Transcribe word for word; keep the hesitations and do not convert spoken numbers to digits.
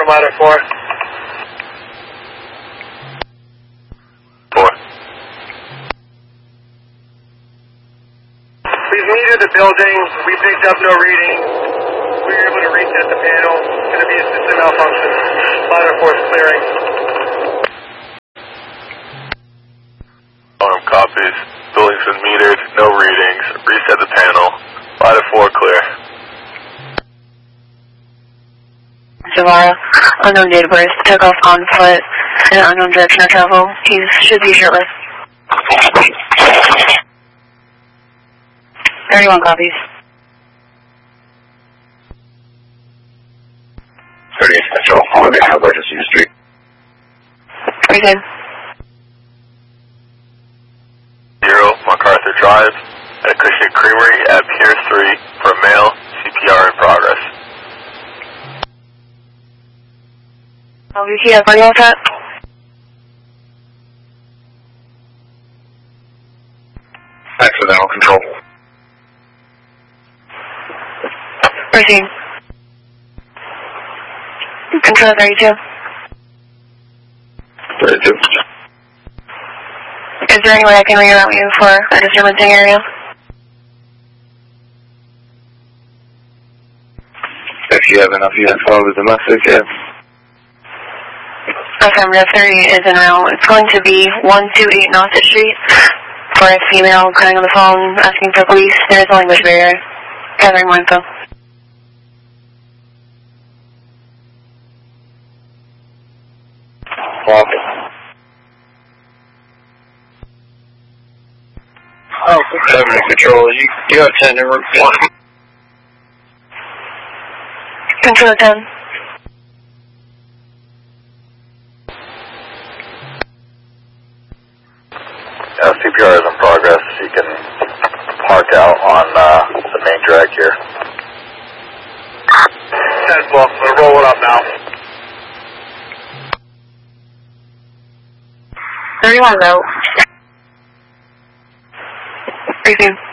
ladder four. Four. We've metered the building. We picked up no reading. We were able to reset the panel. It's going to be a system malfunction. Ladder four is clearing. Arm copies. Building's been metered. No readings. Reset the panel. Ladder four clear. Javara, unknown date of birth, took off on foot in an unknown direction of travel. He should be shirtless. thirty-one copies. thirty-eight Central. I'm going to have emergency street. Very good. Zero, MacArthur Drive, at Cushing Creamery at Pier three for male, C P R in progress. L V C, are you all set? Accidental control. Proceed. Control thirty-two. thirty-two. Is there any way I can reroute you for a disturbancing area? If you have enough units over domestic, yeah. Affirmative, thirty is en route. It's going to be one two eight Nauset Street for a female crying on the phone asking for police. There is a language barrier. Gathering more info. Wow. Oh, seven control. You you have ten in route one. Control ten. Uh, C P R is in progress. You can park out on uh, the main drag here. ten twelve. We'll roll it up now. thirty-one though. Briefing.